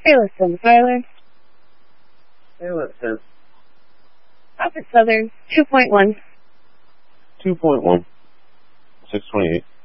Hey, listen, Tyler. Hey, listen. Up at Southern, 2.1. 2.1. 628.